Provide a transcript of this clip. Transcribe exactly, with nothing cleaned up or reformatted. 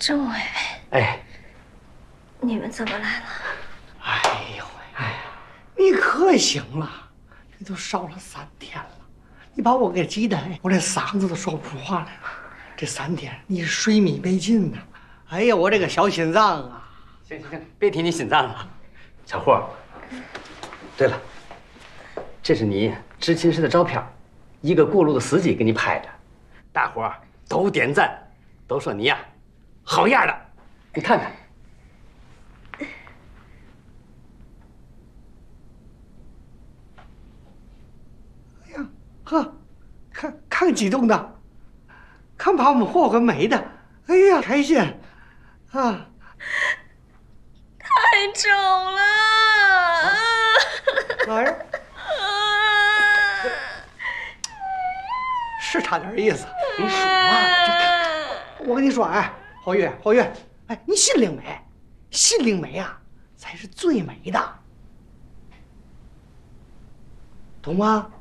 政委， 哎， 你们怎么来了？ 哎呦哎呀，你可行了，这都烧了三天了，你把我给急的，我这嗓子都说不出话来了。这三天你水米没进呐，哎呀，我这个小心脏啊！ 行行行，别提你心脏了，小霍。对了，这是你执勤时的照片，一个过路的司机给你拍的，大伙儿都点赞，都说你呀、啊、好样的，你看看。 哎呀，呵，看看激动的，看把我们霍霍美的，哎呀，开心啊！ 太丑了！ 哪呀？是差点意思。 你说嘛？ 我跟你说，哎，皓月，皓月，哎，你心灵美，心灵美啊，才是最美的，懂吗？